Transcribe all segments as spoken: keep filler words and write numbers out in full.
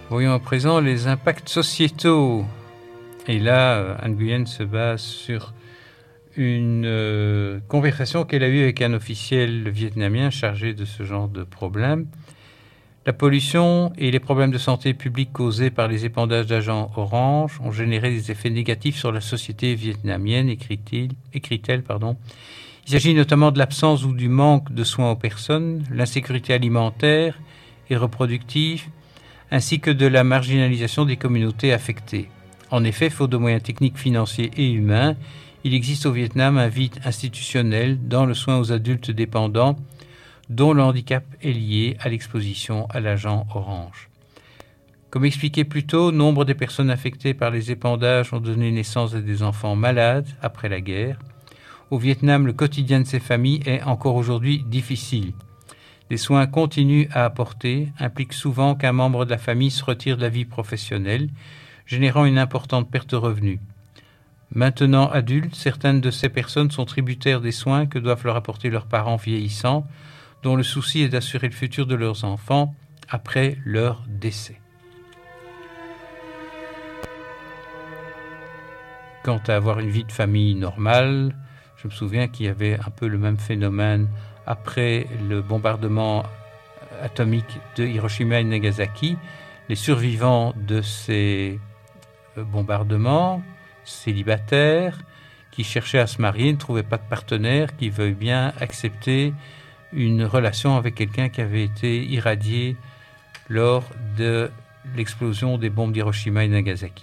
Voyons à présent les impacts sociétaux. Et là, Anh Nguyen se base sur une euh, conversation qu'elle a eue avec un officiel vietnamien chargé de ce genre de problème. La pollution et les problèmes de santé publique causés par les épandages d'agents orange ont généré des effets négatifs sur la société vietnamienne, écrit-il, écrit-elle. Pardon. Il s'agit notamment de l'absence ou du manque de soins aux personnes, l'insécurité alimentaire et reproductive, ainsi que de la marginalisation des communautés affectées. En effet, faute de moyens techniques, financiers et humains, il existe au Vietnam un vide institutionnel dans le soin aux adultes dépendants, dont le handicap est lié à l'exposition à l'agent orange. Comme expliqué plus tôt, nombre des personnes affectées par les épandages ont donné naissance à des enfants malades après la guerre. Au Vietnam, le quotidien de ces familles est encore aujourd'hui difficile. Les soins continus à apporter impliquent souvent qu'un membre de la famille se retire de la vie professionnelle, générant une importante perte de revenus. Maintenant adultes, certaines de ces personnes sont tributaires des soins que doivent leur apporter leurs parents vieillissants, dont le souci est d'assurer le futur de leurs enfants après leur décès. Quant à avoir une vie de famille normale, je me souviens qu'il y avait un peu le même phénomène après le bombardement atomique de Hiroshima et Nagasaki. Les survivants de ces bombardements, célibataires, qui cherchaient à se marier, ne trouvaient pas de partenaire qui veuille bien accepter une relation avec quelqu'un qui avait été irradié lors de l'explosion des bombes d'Hiroshima et Nagasaki.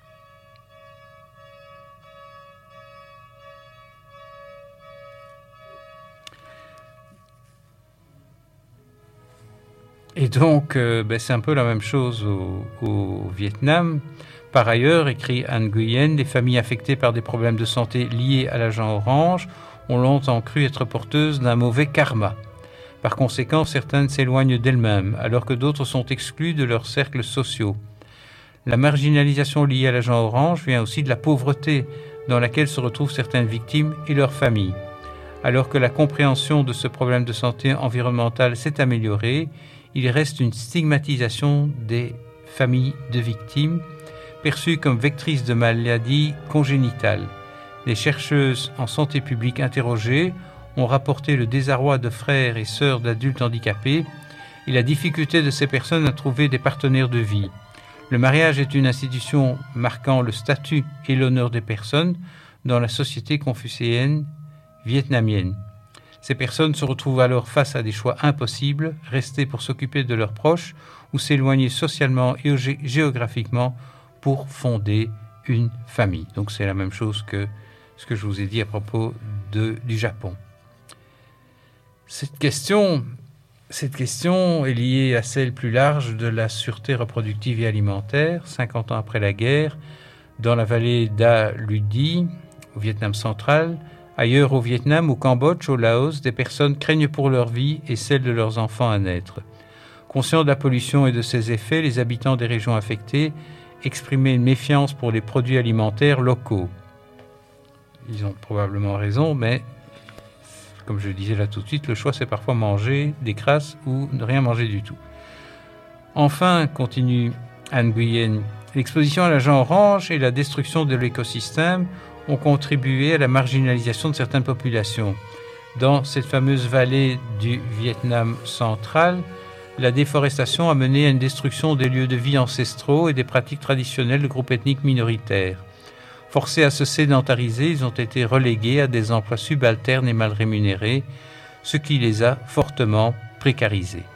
Et donc, euh, ben, c'est un peu la même chose au, au Vietnam. Par ailleurs, écrit Anh Nguyen, les familles affectées par des problèmes de santé liés à l'agent orange ont longtemps cru être porteuses d'un mauvais karma. Par conséquent, certaines s'éloignent d'elles-mêmes, alors que d'autres sont exclues de leurs cercles sociaux. La marginalisation liée à l'agent orange vient aussi de la pauvreté dans laquelle se retrouvent certaines victimes et leurs familles. Alors que la compréhension de ce problème de santé environnementale s'est améliorée, il reste une stigmatisation des familles de victimes, perçues comme vectrices de maladies congénitales. Les chercheuses en santé publique interrogées ont rapporté le désarroi de frères et sœurs d'adultes handicapés et la difficulté de ces personnes à trouver des partenaires de vie. Le mariage est une institution marquant le statut et l'honneur des personnes dans la société confucéenne vietnamienne. Ces personnes se retrouvent alors face à des choix impossibles, rester pour s'occuper de leurs proches ou s'éloigner socialement et gé- géographiquement pour fonder une famille. Donc c'est la même chose que ce que je vous ai dit à propos de, du Japon. Cette question, cette question est liée à celle plus large de la sûreté reproductive et alimentaire. cinquante ans après la guerre, dans la vallée d'A Ludi, au Vietnam central, ailleurs au Vietnam, au Cambodge, au Laos, des personnes craignent pour leur vie et celle de leurs enfants à naître. Conscients de la pollution et de ses effets, les habitants des régions affectées exprimaient une méfiance pour les produits alimentaires locaux. Ils ont probablement raison, mais comme je le disais là tout de suite, le choix c'est parfois manger des crasses ou ne rien manger du tout. Enfin, continue Anh Nguyen, l'exposition à l'agent orange et la destruction de l'écosystème ont contribué à la marginalisation de certaines populations. Dans cette fameuse vallée du Vietnam central, la déforestation a mené à une destruction des lieux de vie ancestraux et des pratiques traditionnelles de groupes ethniques minoritaires. Forcés à se sédentariser, ils ont été relégués à des emplois subalternes et mal rémunérés, ce qui les a fortement précarisés.